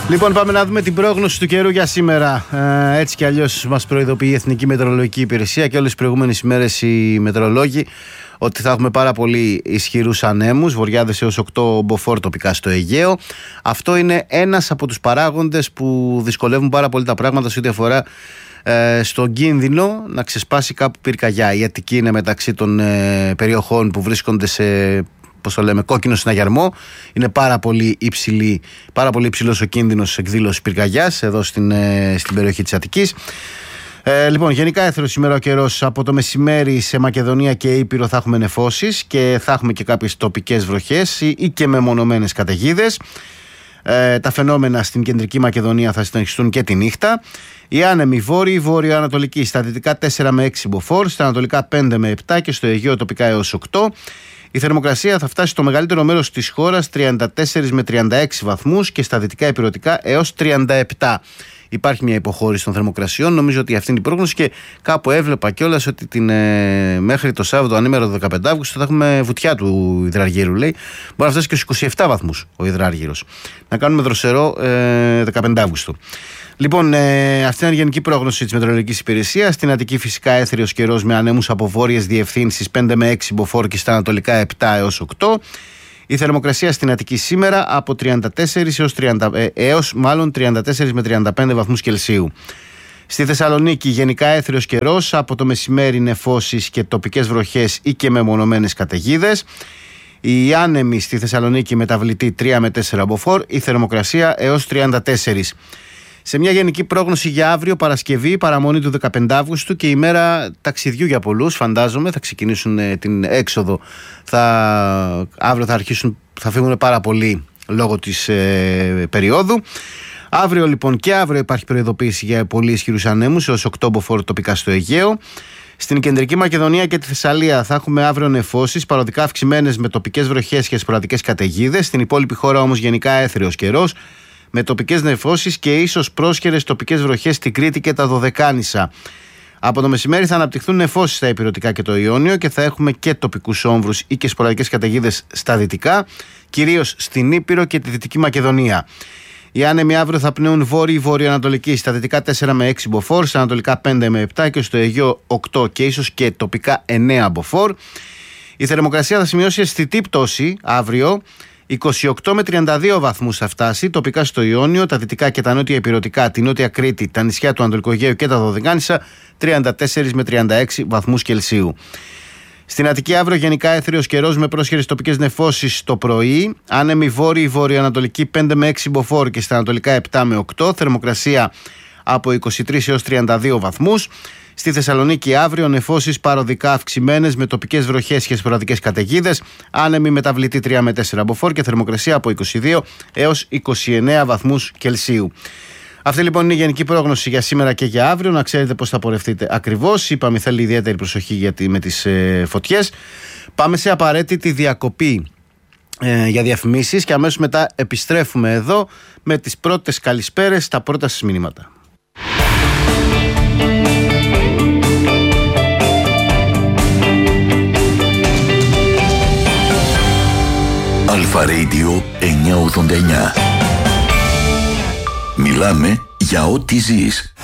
Λοιπόν, πάμε να δούμε την πρόγνωση του καιρού για σήμερα. Έτσι κι αλλιώς μας προειδοποιεί η Εθνική Μετεωρολογική Υπηρεσία και όλες τις προηγούμενες ημέρες οι μετεωρολόγοι ότι θα έχουμε πάρα πολύ ισχυρούς ανέμους, βοριάδες έως 8 μποφόρ τοπικά στο Αιγαίο. Αυτό είναι ένας από τους παράγοντες που δυσκολεύουν πάρα πολύ τα πράγματα σε ό,τι αφορά στον κίνδυνο να ξεσπάσει κάπου πυρκαγιά. Η Αττική είναι μεταξύ των περιοχών που βρίσκονται σε, πώς το λέμε, κόκκινο συναγερμό. Είναι πάρα πολύ υψηλός ο κίνδυνος εκδήλωσης πυρκαγιάς εδώ στην περιοχή της Αττικής. Λοιπόν, γενικά έθερο σήμερα ο καιρός. Από το μεσημέρι σε Μακεδονία και Ήπειρο θα έχουμε νεφώσεις και θα έχουμε και κάποιες τοπικές βροχές ή και μεμονωμένες καταιγίδες. Τα φαινόμενα στην κεντρική Μακεδονία θα συνεχιστούν και τη νύχτα. Οι άνεμοι βόρειοι, βόρειο-ανατολικοί στα δυτικά 4 με 6 μποφόρ, στα ανατολικά 5 με 7 και στο Αιγαίο τοπικά έως 8. Η θερμοκρασία θα φτάσει στο μεγαλύτερο μέρος της χώρας 34 με 36 βαθμούς και στα δυτικά ηπειρωτικά έως 37. Υπάρχει μια υποχώρηση των θερμοκρασιών. Νομίζω ότι αυτή είναι η πρόγνωση και κάπου έβλεπα κιόλας ότι μέχρι το Σάββατο, ανήμερο 15 Αύγουστο, θα έχουμε βουτιά του υδραργύρου. Λέει μπορεί να φτάσει και στους 27 βαθμούς ο υδράργυρος. Να κάνουμε δροσερό 15 Αύγουστο. Λοιπόν, αυτή είναι η γενική πρόγνωση της Μετεωρολογικής Υπηρεσίας. Στην Αττική φυσικά έθριος καιρός με ανέμους από βόρειες διευθύνσεις 5 με 6 μποφόρ και στα ανατολικά 7 έως 8. Η θερμοκρασία στην Αττική σήμερα από 34 έως 34 με 35 βαθμούς Κελσίου. Στη Θεσσαλονίκη γενικά έθριος καιρός, από το μεσημέρι νεφώσεις και τοπικές βροχές ή και μεμονωμένες καταιγίδες. Οι άνεμοι στη Θεσσαλονίκη μεταβλητή 3 με 4 μποφόρ, η θερμοκρασία έως 34. Σε μια γενική πρόγνωση για αύριο Παρασκευή, παραμονή του 15 Αύγουστου και ημέρα ταξιδιού για πολλούς, φαντάζομαι, θα ξεκινήσουν την έξοδο. Αύριο θα φύγουν πάρα πολλοί λόγω της περίοδου. Αύριο λοιπόν και αύριο υπάρχει προειδοποίηση για πολύ ισχυρούς ανέμους έως 8 μποφόρ τοπικά στο Αιγαίο. Στην κεντρική Μακεδονία και τη Θεσσαλία θα έχουμε αύριο νεφώσεις, παροδικά αυξημένες με τοπικές βροχές και σποραδικές καταιγίδες. Στην υπόλοιπη χώρα όμως γενικά έθριος καιρός, με τοπικές νεφώσεις και ίσως πρόσχερες τοπικές βροχές στην Κρήτη και τα Δωδεκάνησα. Από το μεσημέρι θα αναπτυχθούν νεφώσεις στα ηπειρωτικά και το Ιόνιο και θα έχουμε και τοπικούς όμβρους ή και σποραδικές καταιγίδες στα δυτικά, κυρίως στην Ήπειρο και τη Δυτική Μακεδονία. Οι άνεμοι αύριο θα πνέουν βόρειο-βορειοανατολικοί, στα δυτικά 4 με 6 μποφόρ, στα ανατολικά 5 με 7 και στο Αιγαίο 8 και ίσως και τοπικά 9 μποφόρ. Η θερμοκρασία θα σημειώσει αισθητή πτώση αύριο. 28 με 32 βαθμούς θα φτάσει, τοπικά στο Ιόνιο, τα δυτικά και τα νότια ηπειρωτικά, τη νότια Κρήτη, τα νησιά του Ανατολικού Αιγαίου και τα Δωδεκάνησα, 34 με 36 βαθμούς Κελσίου. Στην Αττική αύριο γενικά έθριος καιρός με πρόσχερες τοπικές νεφώσεις το πρωί, άνεμοι βόρειο-ανατολική 5 με 6 μποφόρ και στα ανατολικά 7 με 8, θερμοκρασία από 23 έως 32 βαθμούς. Στη Θεσσαλονίκη αύριο νεφώσεις παροδικά αυξημένες με τοπικές βροχές και σποραδικές καταιγίδες, άνεμοι μεταβλητή 3 με 4 μποφόρ και θερμοκρασία από 22 έως 29 βαθμούς Κελσίου. Αυτή λοιπόν είναι η γενική πρόγνωση για σήμερα και για αύριο. Να ξέρετε πώς θα πορευτείτε ακριβώς. Είπαμε θέλει ιδιαίτερη προσοχή με τις φωτιές. Πάμε σε απαραίτητη διακοπή για διαφημίσεις και αμέσως μετά επιστρέφουμε εδώ με τις πρώτες καλησπέρες, τα πρώτα σας μηνύματα. Αλφα Radio 989. Μιλάμε για ό,τι ζεις.